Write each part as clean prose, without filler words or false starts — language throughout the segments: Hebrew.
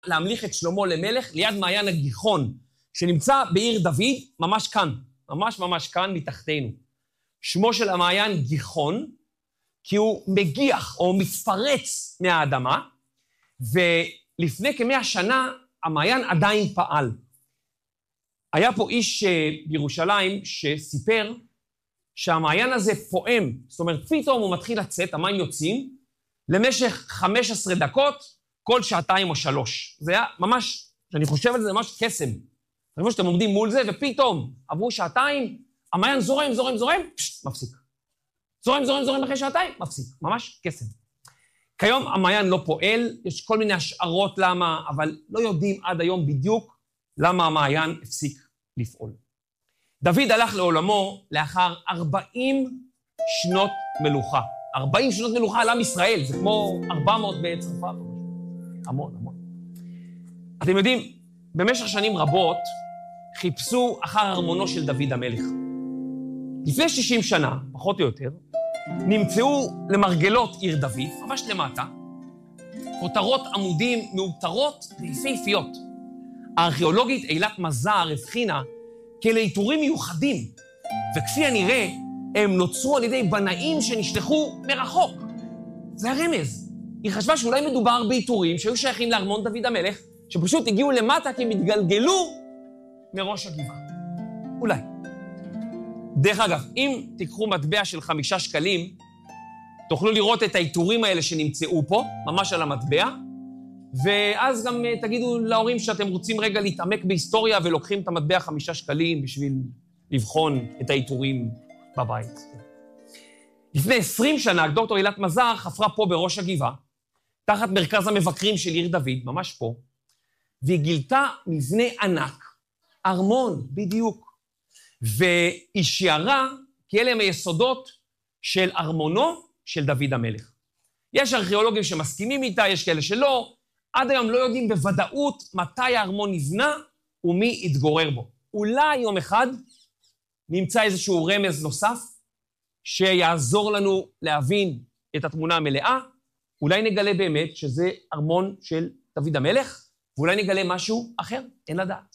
להמליך את שלמה למלך ליד מעיין הגיחון, שנמצא בעיר דוד, ממש כאן, ממש כאן מתחתנו. שמו של המעיין גיחון, כי הוא מגיח או מתפרץ מהאדמה, ולפני כ100 שנה המעיין עדיין פעל. היה פה איש בירושלים שסיפר שהמעיין הזה פועם, זאת אומרת, פתאום הוא מתחיל לצאת, המים יוצאים, למשך 15 דקות, כל 2 או 3. זה היה ממש, שאני חושב על זה, זה ממש קסם. אני חושב שאתם עומדים מול זה, ופתאום עברו 2, המעיין זורם, מפסיק. זורם אחרי 2, מפסיק. ממש קסם. כיום המעיין לא פועל, יש כל מיני השערות למה, אבל לא יודעים עד היום בדיוק למה המעיין הפסיק לפעול. דוד הלך לעולמו לאחר 40 שנות מלוכה. 40 שנות מלוכה על עם ישראל, זה כמו 400 בצרפת. המון. אתם יודעים, במשך שנים רבות חיפשו אחר ארמונו של דוד המלך. לפני 60 שנה, פחות או יותר, נמצאו למרגלות עיר דוד, ממש למטה, כותרות עמודים מאותרות ויפהפיות. הארכיאולוגית אילת מזר הבחינה כלעיטורים מיוחדים, וכפי הנראה, הם נוצרו על ידי בנאים שנשלחו מרחוק. זה הרמז. היא חשבה שאולי מדובר בעיטורים שהיו שייכים לארמון דוד המלך, שפשוט הגיעו למטה כי הם התגלגלו מראש הגבעה. אולי. דרך אגב, אם תיקחו מטבע של 5 שקלים, תוכלו לראות את העיטורים האלה שנמצאו פה, ממש על המטבע, ואז גם תגידו להורים שאתם רוצים רגע להתעמק בהיסטוריה, ולוקחים את המטבע 5 שקלים בשביל לבחון את העיטורים בבית. לפני 20 שנה, דוקטור אילת מזר חפרה פה בראש הגבעה, תחת מרכז המבקרים של עיר דוד, ממש פה, והיא גילתה מבנה ענק, ארמון, בדיוק, והיא שיערה כי אלה הם היסודות של ארמונו של דוד המלך. יש ארכיאולוגים שמסכימים איתה, יש כאלה שלא, עד היום לא יודעים בוודאות מתי הארמון נבנה ומי יתגורר בו. אולי יום אחד נמצא איזשהו רמז נוסף שיעזור לנו להבין את התמונה המלאה, אולי נגלה באמת שזה ארמון של דוד המלך, ואולי נגלה משהו אחר, אין לדעת.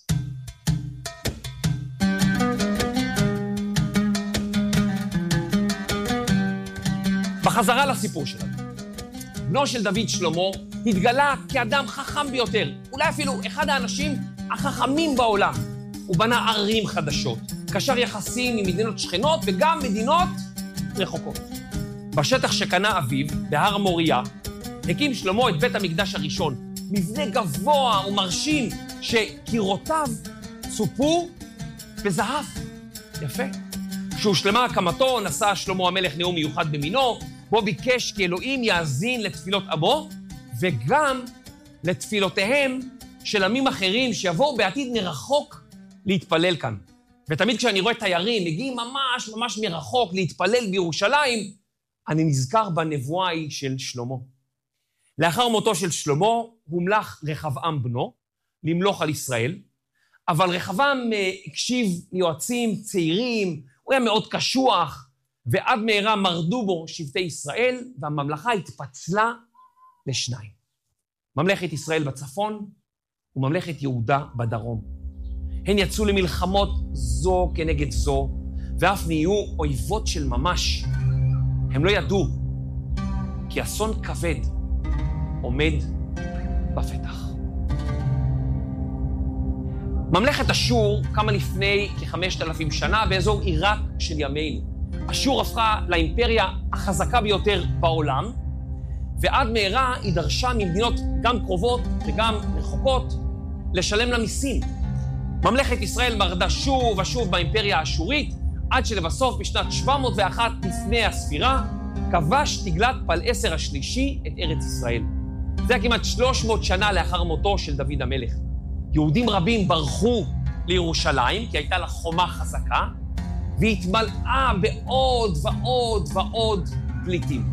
בחזרה לסיפור שלנו. בנו של דוד שלמה התגלה כאדם חכם ביותר, אולי אפילו אחד האנשים החכמים בעולם. הוא בנה ערים חדשות, קשר יחסים עם מדינות שכנות וגם מדינות רחוקות. בשטח שקנה אביו, בהר מוריה, הקים שלמה את בית המקדש הראשון, מבנה גבוה ומרשים שקירותיו צופו בזהב. יפה. כשהושלמה הקמתו, נשא שלמה המלך נאום מיוחד במינו, בו ביקש כי אלוהים יאזין לתפילות אבו, וגם לתפילותיהם של עמים אחרים שיבואו בעתיד מרחוק להתפלל כאן. ותמיד כשאני רואה תיירים, מגיעים ממש מרחוק להתפלל בירושלים, אני נזכר בנבואה ההיא של שלמה. לאחר מותו של שלמה, הומלך רחבעם בנו למלוך על ישראל, אבל רחבעם הקשיב ליועצים צעירים, הוא היה מאוד קשוח, ועד מהרה מרדו בו שבטי ישראל, והממלכה התפצלה לשניים. ממלכת ישראל בצפון, וממלכת יהודה בדרום. הן יצאו למלחמות זו כנגד זו, ואף נהיו אויבות של ממש. הם לא ידעו, כי אסון כבד עומד בפתח. ממלכת אשור קמה לפני כ5,000 שנה באזור עיראק של ימינו. אשור הפכה לאימפריה החזקה ביותר בעולם, ועד מהרה היא דרשה ממדינות גם קרובות וגם רחוקות לשלם לה מיסים. ממלכת ישראל מרדה שוב ושוב באימפריה האשורית, עד שלבסוף בשנת 701 לפני הספירה, כבש תגלת פלעשר השלישי את ארץ ישראל. זה היה כמעט 300 שנה לאחר מותו של דוד המלך. יהודים רבים ברחו לירושלים, כי הייתה לה חומה חזקה, והיא התמלאה בעוד ועוד ועוד פליטים.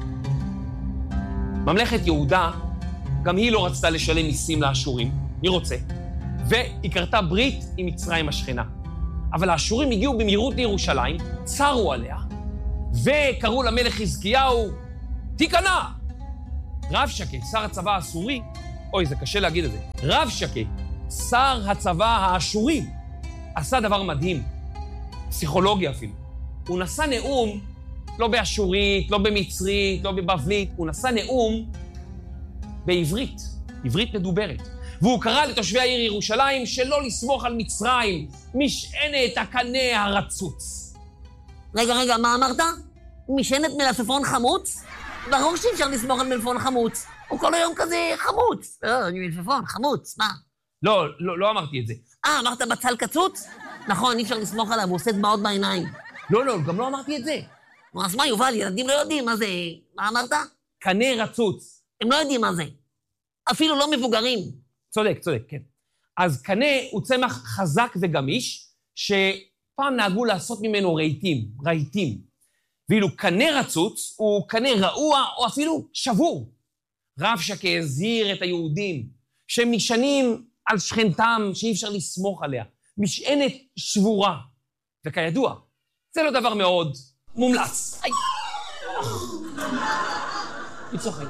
ממלכת יהודה, גם היא לא רצתה לשלם מיסים לאשורים, מי רוצה? והיא קרתה ברית עם מצרים השכנה. אבל האשורים הגיעו במהירות לירושלים, צרו עליה, וקראו למלך חזקיהו, תיכנע! רב שקד, שר הצבא האסורי, אוי, זה קשה להגיד את זה. רבשקה, שר הצבא האשורי, עשה דבר מדהים, פסיכולוגיה אפילו. הוא נשא נאום, לא באשורית, לא במצרית, לא בבבלית, הוא נשא נאום בעברית, עברית מדוברת. והוא קרא לתושבי העיר ירושלים שלא לסמוך על מצרים, משענת הקנה הרצוץ. רגע, מה אמרת? משענת מלפפון חמוץ? ברור שאי אפשר לסמוך על מלפפון חמוץ. הוא כל היום כזה חמוץ. מלפפון, חמוץ, מה? לא אמרתי את זה. אמרת בצל קצוץ? נכון, אי אפשר לסמוך עליו, הוא עושה דמעות בעיניים. לא, גם לא אמרתי את זה. אז מה, יובל, ילדים לא יודעים מה זה... מה אמרת? קנה רצוץ. הם לא יודעים מה זה. אפילו לא מבוגרים. צודק, כן. אז קנה הוא צמח חזק וגמיש, שפעם נהגו לעשות ממנו רהיטים. ואילו קנה רצוץ הוא קנה רעוע או אפילו שבור. רבשקה הזהיר את היהודים שהם נשענים על שכנתם שאי אפשר לסמוך עליה. משענת שבורה. וכידוע, זה לא דבר מאוד מומלץ. מצוחק.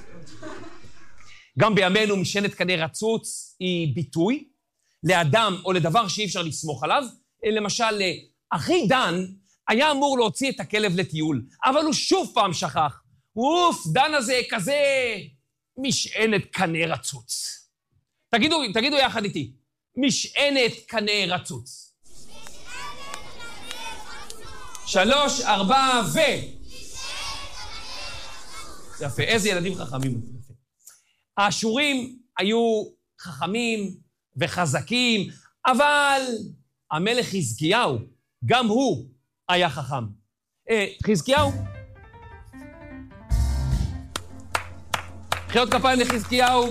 גם בימינו משענת קנה רצוץ היא ביטוי לאדם או לדבר שאי אפשר לסמוך עליו. למשל, אחי דן היה אמור להוציא את הכלב לטיול, אבל הוא שוב פעם שכח. דן הזה כזה משענת קנה רצוץ. תגידו יחד איתי, משענת קנה רצוץ. 3, 4 ו... יפה, איזה ילדים חכמים. האשורים היו חכמים וחזקים, אבל המלך חזקיהו, גם הוא היה חכם. חזקיהו? מחיאות כפיים לחזקיהו.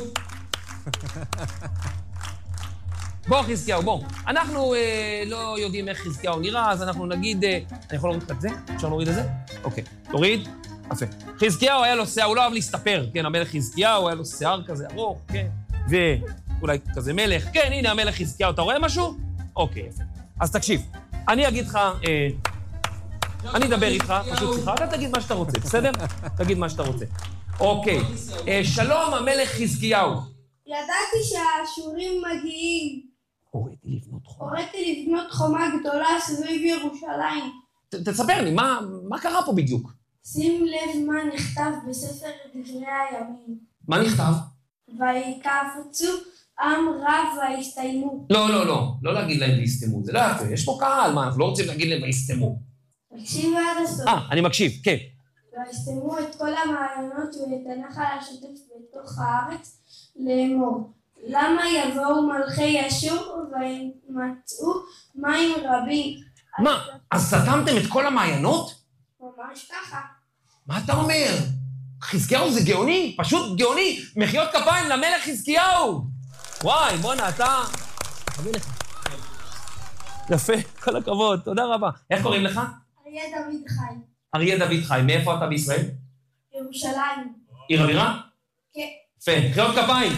בוא, חזקיהו, בוא. אנחנו לא יודעים איך חזקיהו נראה, אז אנחנו נגיד... אני יכול להוריד לך את זה? אפשר להוריד את זה? אוקיי. תוריד. יפה. חזקיהו היה לו שיער, הוא לא אוהב להסתפר. כן, המלך חזקיהו היה לו שיער כזה ארוך, כן. ואולי כזה מלך. כן, הנה המלך חזקיהו. אתה רואה משהו? אוקיי, יפה. אז תקשיב. אני אגיד לך... אני אדבר איתך, פשוט שיחה. אתה תגיד מה שאתה רוצה, בסדר? תגיד מה שאתה רוצה. אוקיי. שלום, המלך חזקיהו. ידעתי שהאשורים מגיעים. הוריתי לבנות חומה גדולה סביב ירושלים. תספר לי, מה קרה פה בדיוק? שים לב מה נכתב בספר דברי הימים. מה נכתב? ויקפצו עם רב ויסתיימו. לא להגיד להם ויסתמו, זה לא יפה, יש פה קהל, מה, אנחנו לא רוצים להגיד להם ויסתמו. תקשיב עד הסוף. אני מקשיב, כן. ויסתמו את כל המעיינות ואת הנחל השוטף בתוך הארץ לאמור. למה יבואו מלכי אשור וימצאו מים רבים? מה, אז סתמתם את כל המעיינות? ממש ככה. מה אתה אומר? חזקיהו זה גאוני, פשוט גאוני. מחיאות כפיים למלך חזקיהו. וואי, בונה, אתה... חבי לך. יפה, כל הכבוד, תודה רבה. איך קוראים לך? אריה דוד חי. אריה דוד חי, מאיפה אתה בישראל? ירושלים. עיר הבירה? כן. יפה, מחיאות כפיים.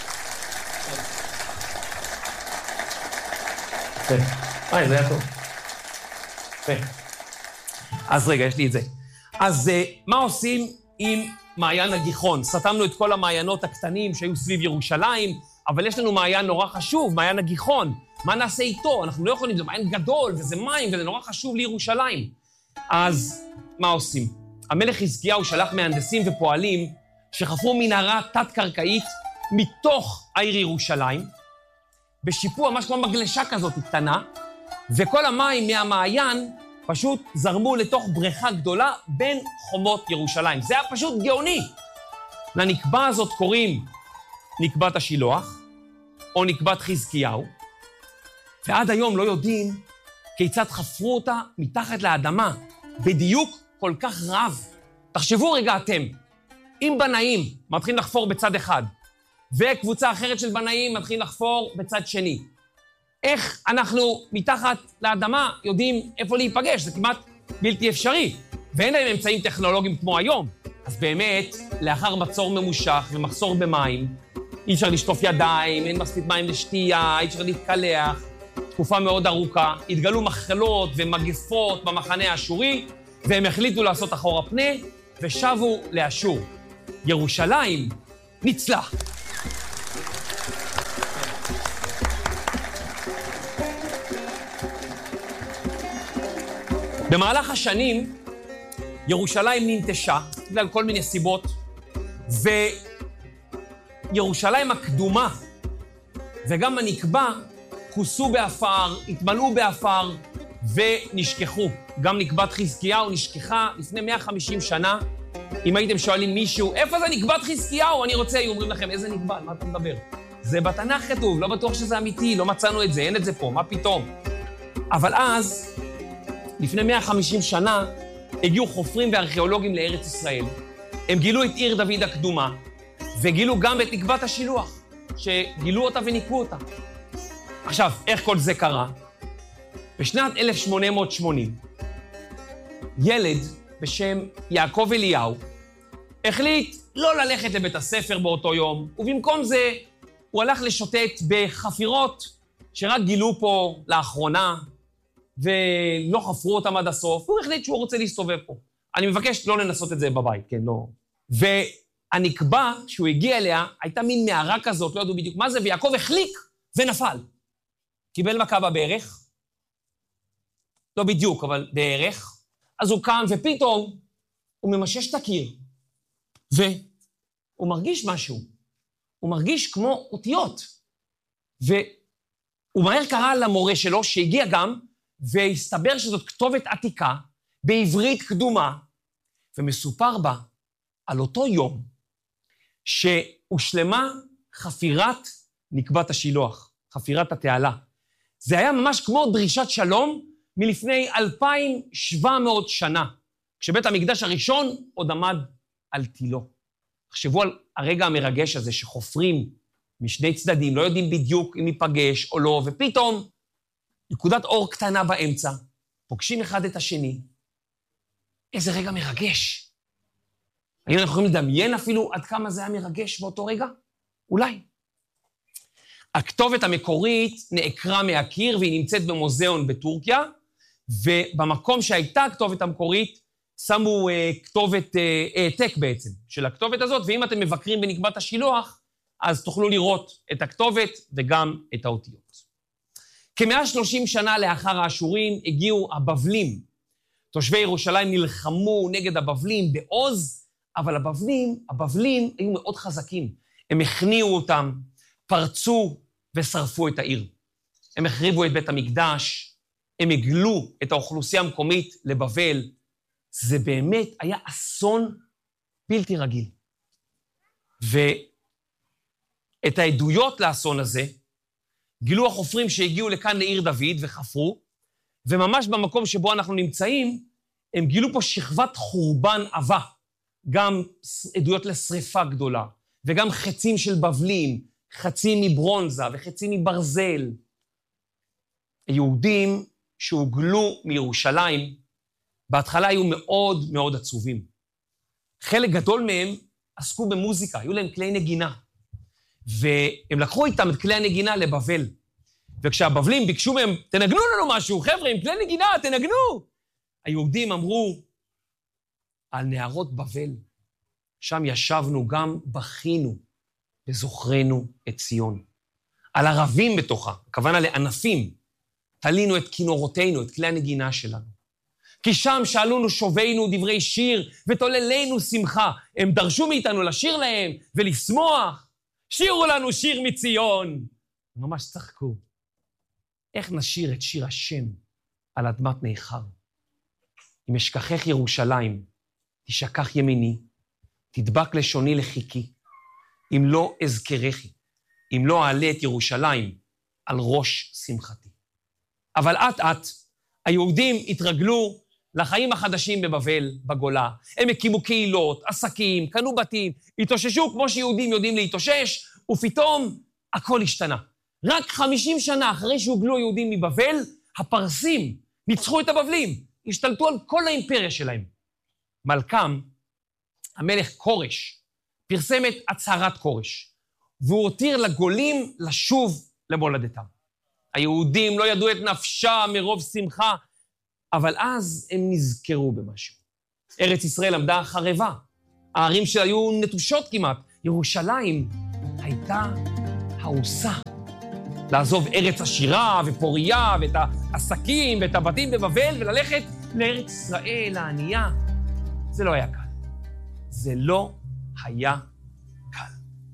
יפה. זה היה טוב. יפה. אז רגע, יש לי את זה. אז מה עושים עם מעיין הגיחון? סתמנו את כל המעיינות הקטנים שהיו סביב ירושלים, אבל יש לנו מעיין נורא חשוב, מעיין הגיחון. מה נעשה איתו? אנחנו לא יכולים, זה מעיין גדול, וזה מים, וזה נורא חשוב לירושלים. אז מה עושים? המלך חזקיהו שלח מהנדסים ופועלים שחפרו מנהרה תת-קרקעית מתוך העיר ירושלים, בשיפוע, ממש כמו מגלשה כזאת קטנה, וכל המים מהמעיין פשוט זרמו לתוך בריכה גדולה בין חומות ירושלים. זה היה פשוט גאוני. לנקבה הזאת קוראים נקבת השילוח, או נקבת חזקיהו, ועד היום לא יודעים כיצד חפרו אותה מתחת לאדמה, בדיוק כל כך רב. תחשבו רגע אתם, אם בנאים מתחילים לחפור בצד אחד, וקבוצה אחרת של בנאים מתחילים לחפור בצד שני, איך אנחנו מתחת לאדמה יודעים איפה להיפגש? זה כמעט בלתי אפשרי, ואין להם אמצעים טכנולוגיים כמו היום. אז באמת, לאחר מצור ממושך ומחסור במים, אי אפשר לשטוף ידיים, אין מספיק מים לשתייה, אי אפשר להתקלח, תקופה מאוד ארוכה, התגלו מחלות ומגפות במחנה האשורי, והם החליטו לעשות אחורה פנה, ושבו לאשור. ירושלים ניצלה. במהלך השנים, ירושלים ננטשה, בגלל כל מיני סיבות, וירושלים הקדומה וגם הנקבה כוסו באפר, התמלאו באפר ונשכחו. גם נקבת חזקיהו נשכחה לפני 150 שנה. אם הייתם שואלים מישהו, איפה זה נקבת חזקיהו? אני רוצה, היו אומרים לכם, איזה נקבה? מה אתה מדבר? זה בתנ"ך כתוב, לא בטוח שזה אמיתי, לא מצאנו את זה, אין את זה פה, מה פתאום? אבל אז, לפני 150 שנה, הגיעו חופרים וארכיאולוגים לארץ ישראל. הם גילו את עיר דוד הקדומה, וגילו גם את נקבת השילוח, שגילו אותה וניקו אותה. עכשיו, איך כל זה קרה? בשנת 1880, ילד בשם יעקב אליהו החליט לא ללכת לבית הספר באותו יום, ובמקום זה הוא הלך לשוטט בחפירות שרק גילו פה לאחרונה, ולא חפרו אותם עד הסוף. הוא החליט שהוא רוצה להסתובב פה. אני מבקש לא לנסות את זה בבית, כן, לא. והנקבה, שהוא הגיע אליה, הייתה מין מערה כזאת, לא ידעו בדיוק מה זה, ויעקב החליק ונפל. קיבל מכה בברך, לא בדיוק, אבל בערך. אז הוא קם, ופתאום הוא ממשש את הקיר, והוא מרגיש משהו. הוא מרגיש כמו אותיות. והוא מהר קרא למורה שלו, שהגיע גם, והסתבר שזאת כתובת עתיקה, בעברית קדומה, ומסופר בה על אותו יום, שהושלמה חפירת נקבת השילוח, חפירת התעלה. זה היה ממש כמו דרישת שלום מלפני 2,700 שנה, כשבית המקדש הראשון עוד עמד על תילו. תחשבו על הרגע המרגש הזה שחופרים משני צדדים, לא יודעים בדיוק אם ייפגש או לא, ופתאום נקודת אור קטנה באמצע, פוגשים אחד את השני. איזה רגע מרגש. האם אנחנו יכולים לדמיין אפילו עד כמה זה היה מרגש באותו רגע? אולי. הכתובת המקורית נעקרה מהקיר, והיא נמצאת במוזיאון בטורקיה, ובמקום שהייתה הכתובת המקורית, שמו כתובת העתק בעצם של הכתובת הזאת, ואם אתם מבקרים בנקבת השילוח, אז תוכלו לראות את הכתובת וגם את האותיות. כ-130 שנה לאחר האשורים הגיעו הבבלים. תושבי ירושלים נלחמו נגד הבבלים בעוז, אבל הבבלים היו מאוד חזקים. הם הכניעו אותם, פרצו ושרפו את העיר. הם החריבו את בית המקדש, הם הגלו את האוכלוסייה המקומית לבבל. זה באמת היה אסון בלתי רגיל. ואת העדויות לאסון הזה, גילו החופרים שהגיעו לכאן לעיר דוד וחפרו, וממש במקום שבו אנחנו נמצאים, הם גילו פה שכבת חורבן עבה, גם עדויות לשריפה גדולה, וגם חצים של בבלים, חצים מברונזה וחצים מברזל. היהודים שהוגלו מירושלים, בהתחלה היו מאוד מאוד עצובים. חלק גדול מהם עסקו במוזיקה, היו להם כלי נגינה. והם לקחו איתם את כלי הנגינה לבבל. וכשהבבלים ביקשו מהם, תנגנו לנו משהו, חבר'ה, עם כלי נגינה, תנגנו. היהודים אמרו, על נהרות בבל, שם ישבנו גם בכינו, וזוכרנו את ציון. על ערבים בתוכה, הכוונה לענפים, תלינו את כינורותינו, את כלי הנגינה שלנו. כי שם שאלונו שובינו דברי שיר, ותוללנו שמחה. הם דרשו מאיתנו לשיר להם ולשמוח. שירו לנו שיר מציון. ממש צחקו. איך נשיר את שיר השם על אדמת ניכר? אם אשכחך ירושלים, תשכח ימיני, תדבק לשוני לחיקי, אם לא אזכרכי, אם לא אעלה את ירושלים על ראש שמחתי. אבל אט-אט היהודים התרגלו לחיים החדשים בבבל, בגולה. הם הקימו קהילות, עסקים, קנו בתים, התאוששו כמו שיהודים יודעים להתאושש, ופתאום הכל השתנה. רק 50 שנה אחרי שהוגלו יהודים מבבל, הפרסים ניצחו את הבבלים, השתלטו על כל האימפריה שלהם. מלכם, המלך קורש, פרסם את הצהרת קורש, והוא הותיר לגולים לשוב למולדתם. היהודים לא ידעו את נפשם מרוב שמחה, אבל אז הם נזכרו במשהו. ארץ ישראל עמדה חרבה, הערים שהיו נטושות כמעט. ירושלים הייתה הרוסה. לעזוב ארץ עשירה ופוריה ואת העסקים ואת הבתים בבבל וללכת לארץ ישראל הענייה, זה לא היה קל. זה לא היה קל.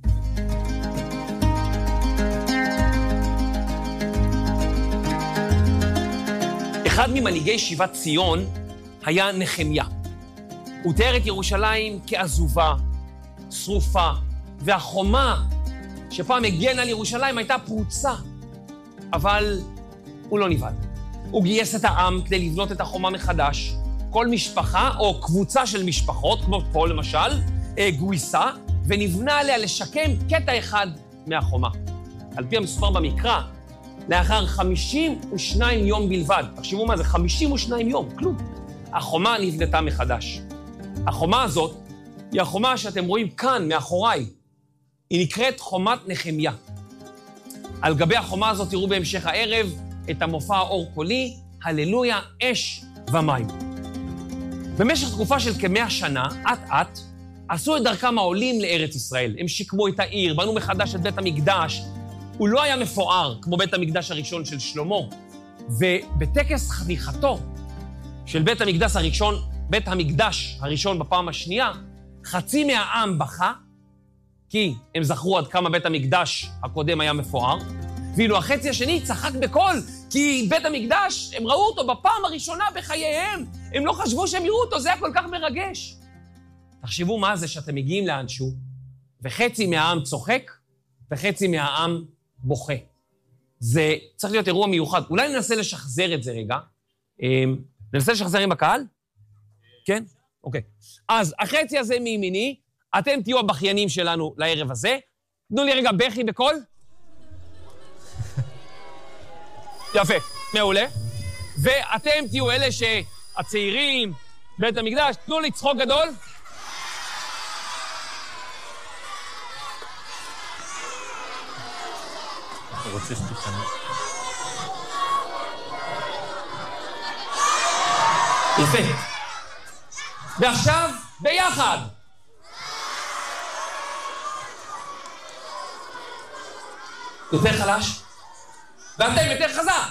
אחד ממנהיגי שיבת ציון היה נחמיה. הוא תיאר את ירושלים כעזובה, שרופה, והחומה שפעם הגנה על ירושלים הייתה פרוצה. אבל הוא לא נבהל. הוא גייס את העם כדי לבנות את החומה מחדש. כל משפחה או קבוצה של משפחות, כמו פה למשל, גויסה, ונבנה עליה לשקם קטע אחד מהחומה. על פי המסופר במקרא, לאחר 52 יום בלבד, תחשבו מה זה, 52 יום, כלום. החומה נבנתה מחדש. החומה הזאת היא החומה שאתם רואים כאן, מאחוריי. היא נקראת חומת נחמיה. על גבי החומה הזאת תראו בהמשך הערב את המופע האור קולי, הללויה, אש ומים. במשך תקופה של כ100 שנה, אט-אט, עשו את דרכם העולים לארץ ישראל. הם שיקמו את העיר, בנו מחדש את בית המקדש. הוא לא היה מפואר כמו בית המקדש הראשון של שלמה. ובטקס חניכתו של בית המקדש הראשון בפעם השנייה, חצי מהעם בכה, כי הם זכרו עד כמה בית המקדש הקודם היה מפואר, ואילו החצי השני צחק בקול, כי בית המקדש, הם ראו אותו בפעם הראשונה בחייהם, הם לא חשבו שהם יראו אותו, זה היה כל כך מרגש. תחשבו מה זה שאתם מגיעים לאנשהו, וחצי מהעם צוחק, וחצי מהעם בוכה. זה צריך להיות אירוע מיוחד. אולי ננסה לשחזר את זה רגע. ננסה לשחזר עם הקהל? כן? אוקיי. אז החצי הזה מימיני, אתם תהיו הבחיינים שלנו לערב הזה. תנו לי רגע בכי בקול. יפה, מעולה. ואתם תהיו אלה שהצעירים, בית המקדש, תנו לי צחוק גדול. הוא רוצה שתשנה. יפה. ועכשיו, ביחד. יותר חלש. ואתם יותר חזק.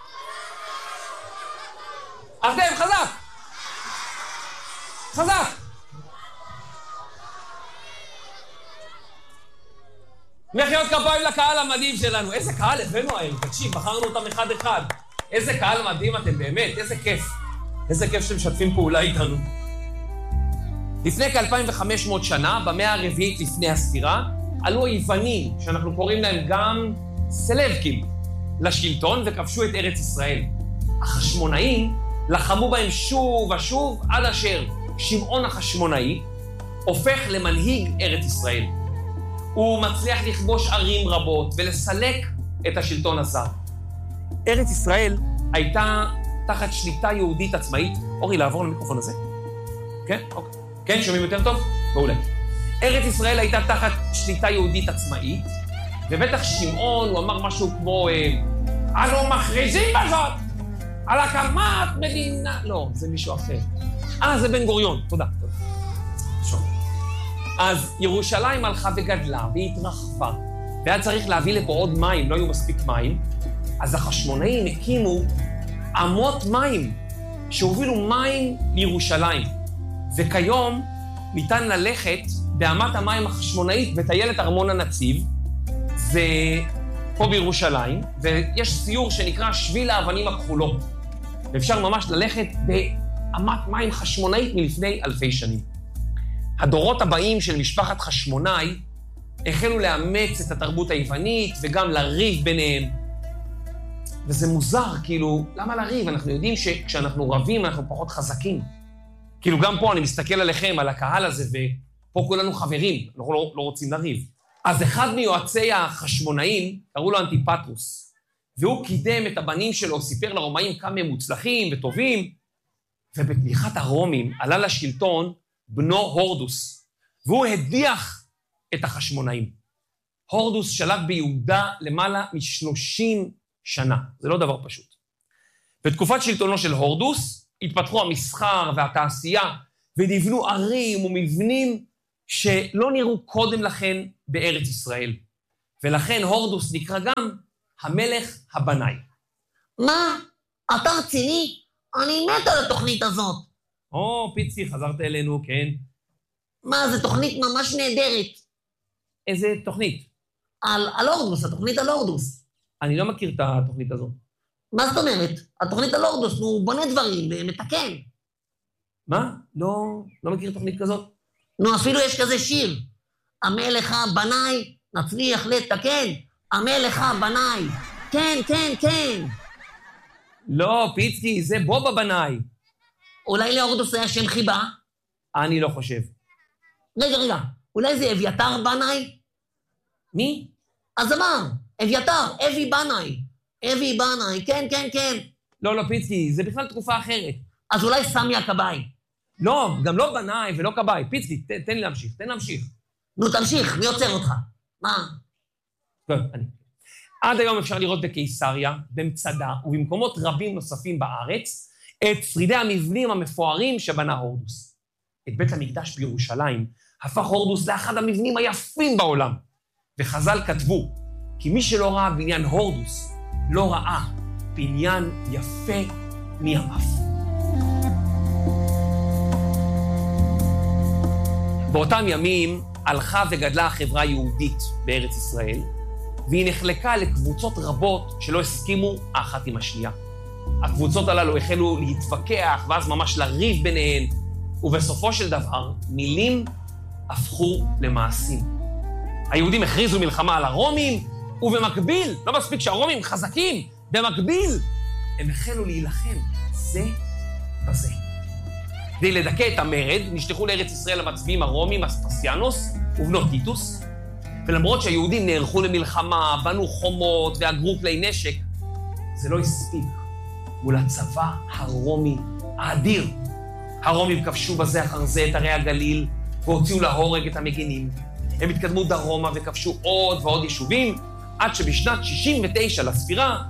אתם חזק. חזק. מחיאות כפיים לקהל המדהים שלנו. איזה קהל הבאנו היום, תקשיב, בחרנו אותם אחד-אחד. איזה קהל מדהים אתם באמת, איזה כיף. איזה כיף שאתם משתפים פעולה איתנו. לפני כ-2500 שנה, במאה הרביעית לפני הספירה, עלו היוונים, שאנחנו קוראים להם גם סלבקים, לשלטון וכבשו את ארץ ישראל. החשמונאים לחמו בהם שוב ושוב עד אשר שמעון החשמונאי הופך למנהיג ארץ ישראל. הוא מצליח לכבוש ערים רבות ולסלק את השלטון הזר. ארץ ישראל הייתה תחת שליטה יהודית עצמאית. אורי, לעבור למיקרופון הזה. כן? אוקיי. כן, שומעים יותר טוב? מעולה. ארץ ישראל הייתה תחת שליטה יהודית עצמאית, ובטח שמעון, הוא אמר משהו כמו, אנו מכריזים בזאת על הקמת מדינה... לא, זה מישהו אחר. זה בן גוריון. תודה. שומע. אז ירושלים הלכה וגדלה והתרחבה, והיה צריך להביא לפה עוד מים, לא היו מספיק מים, אז החשמונאים הקימו אמות מים שהובילו מים לירושלים. וכיום ניתן ללכת באמת המים החשמונאית בטיילת ארמון הנציב, זה פה בירושלים, ויש סיור שנקרא שביל האבנים הכחולות. ואפשר ממש ללכת באמת מים חשמונאית מלפני אלפי שנים. הדורות הבאים של משפחת חשמונאי החלו לאמץ את התרבות היוונית וגם לריב ביניהם. וזה מוזר, כאילו, למה לריב? אנחנו יודעים שכשאנחנו רבים אנחנו פחות חזקים. כאילו גם פה אני מסתכל עליכם, על הקהל הזה, ופה כולנו חברים, אנחנו לא רוצים לריב. אז אחד מיועצי החשמונאים, קראו לו אנטיפטרוס, והוא קידם את הבנים שלו, סיפר לרומאים כמה הם מוצלחים וטובים, ובתמיכת הרומים עלה לשלטון בנו הורדוס, והוא הדיח את החשמונאים. הורדוס שלט ביהודה למעלה מ-30 שנה, זה לא דבר פשוט. בתקופת שלטונו של הורדוס, התפתחו המסחר והתעשייה, ונבנו ערים ומבנים שלא נראו קודם לכן בארץ ישראל. ולכן הורדוס נקרא גם המלך הבנאי. מה? אתה רציני? אני מת על התוכנית הזאת. או, פיצי, חזרת אלינו, כן. מה, זו תוכנית ממש נהדרת. איזה תוכנית? על הורדוס, התוכנית על הורדוס. אני לא מכיר את התוכנית הזאת. מה זאת אומרת? התוכנית על הורדוס, הוא בונה דברים, מתקן. מה? לא מכיר תוכנית כזאת? נו, אפילו יש כזה שיר. המלך הבנאי, נצליח לתקן. המלך הבנאי. כן, כן, כן. לא, פיצי, זה בובה בנאי. אולי להורדוס היה שם חיבה? אני לא חושב. רגע, אולי זה אביתר בנאי? מי? אז אמר, אביתר, אבי בנאי. אבי בנאי, כן, כן, כן. לא, פיצי, זה בכלל תקופה אחרת. אז אולי סמי הכבאי. לא, גם לא בנאי ולא כבאי. פיצי, תן לי להמשיך. נו, תמשיך, מי עוצר אותך? מה? טוב, אני. עד היום אפשר לראות בקיסריה, במצדה ובמקומות רבים נוספים בארץ, את שרידי המבנים המפוארים שבנה הורדוס. את בית המקדש בירושלים הפך הורדוס לאחד המבנים היפים בעולם. וחז"ל כתבו, כי מי שלא ראה בניין הורדוס, לא ראה בניין יפה מימיו. באותם ימים הלכה וגדלה החברה היהודית בארץ ישראל, והיא נחלקה לקבוצות רבות שלא הסכימו אחת עם השנייה. הקבוצות הללו החלו להתווכח ואז ממש לריב ביניהן, ובסופו של דבר מילים הפכו למעשים. היהודים הכריזו מלחמה על הרומים, ובמקביל, לא מספיק שהרומים חזקים, במקביל הם החלו להילחם זה בזה. כדי לדכא את המרד, נשלחו לארץ ישראל המצביעים הרומים, אספסיאנוס ובנו טיטוס, ולמרות שהיהודים נערכו למלחמה, בנו חומות ואגרו כלי נשק, זה לא הספיק מול הצבא הרומי האדיר. הרומים כבשו בזה אחר זה את ערי הגליל, והוציאו להורג את המגינים. הם התקדמו דרומה וכבשו עוד ועוד יישובים, עד שבשנת 69 לספירה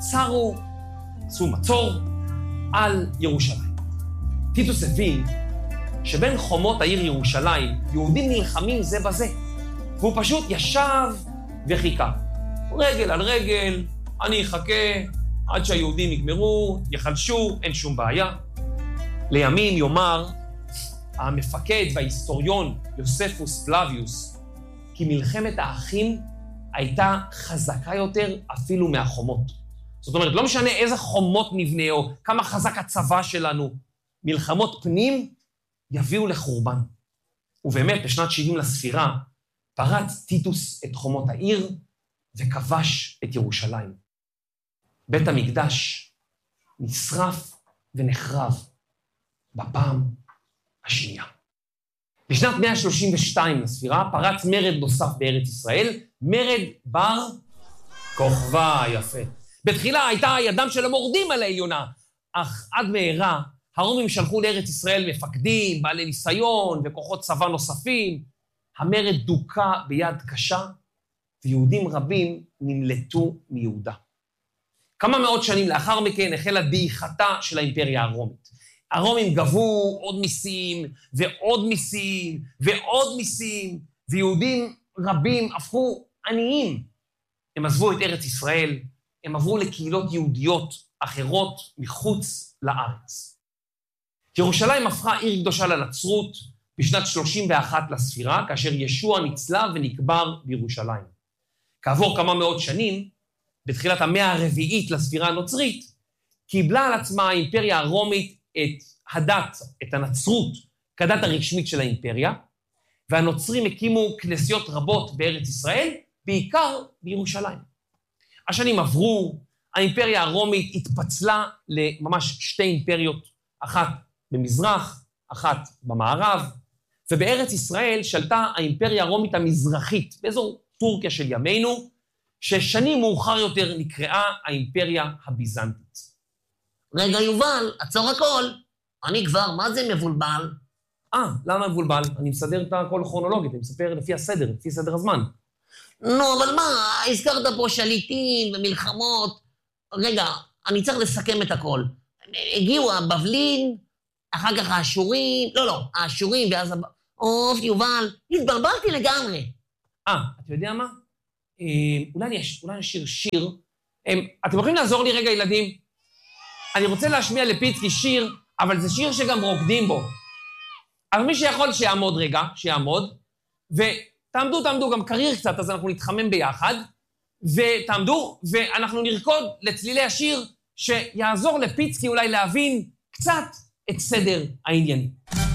עשו מצור על ירושלים. טיטוס הבין שבין חומות העיר ירושלים, יהודים נלחמים זה בזה, והוא פשוט ישב וחיכה. רגל על רגל, אני אחכה עד שהיהודים יגמרו, יחלשו, אין שום בעיה. לימים יאמר המפקד וההיסטוריון יוספוס פלביוס, כי מלחמת האחים הייתה חזקה יותר אפילו מהחומות. זאת אומרת, לא משנה איזה חומות נבנה או כמה חזק הצבא שלנו, מלחמות פנים יביאו לחורבן. ובאמת, בשנת 70 לספירה, פרץ טיטוס את חומות העיר וכבש את ירושלים. בית המקדש נשרף ונחרב בפעם השנייה. בשנת 132 לספירה פרץ מרד נוסף בארץ ישראל, מרד בר כוכבא. יפה. בתחילה הייתה ידם של המורדים על העליונה, אך עד מהרה הרומים שלחו לארץ ישראל מפקדים, בעלי ניסיון וכוחות צבא נוספים. המרד דוכא ביד קשה, ויהודים רבים נמלטו מיהודה. כמה מאות שנים לאחר מכן החלה דעיכתה של האימפריה הרומית. הרומים גבו עוד מיסים ועוד מיסים ועוד מיסים, ויהודים רבים הפכו עניים. הם עזבו את ארץ ישראל, הם עברו לקהילות יהודיות אחרות מחוץ לארץ. ירושלים הפכה עיר קדושה לנצרות בשנת 31 לספירה, כאשר ישוע נצלב ונקבר בירושלים. כעבור כמה מאות שנים, בתחילת המאה הרביעית לספירה הנוצרית, קיבלה על עצמה האימפריה הרומית את הנצרות כדת הרשמית של האימפריה, והנוצרים הקימו כנסיות רבות בארץ ישראל, בעיקר בירושלים. השנים עברו, האימפריה הרומית התפצלה לממש שתי אימפריות, אחת במזרח, אחת במערב, ובארץ ישראל שלטה האימפריה הרומית המזרחית, באזור טורקיה של ימינו, ששנים מאוחר יותר נקראה האימפריה הביזנטית. רגע, יובל, עצור הכל. אני כבר, מה זה מבולבל? למה מבולבל? אני מסדר את הכל כרונולוגית, אני מספר לפי הסדר, לפי סדר הזמן. נו, אבל מה, הזכרת פה שליטים ומלחמות. רגע, אני צריך לסכם את הכל. הגיעו הבבלים, אחר כך האשורים, האשורים ואז יובל, התבלבלתי לגמרי. אתה יודע מה? אולי נשיר שיר. אתם יכולים לעזור לי רגע, ילדים? אני רוצה להשמיע לפיצקי שיר, אבל זה שיר שגם רוקדים בו. אז מי שיכול שיעמוד רגע, שיעמוד, ותעמדו גם קריר קצת, אז אנחנו נתחמם ביחד, ותעמדו, ואנחנו נרקוד לצלילי השיר, שיעזור לפיצקי אולי להבין קצת את סדר העניינים.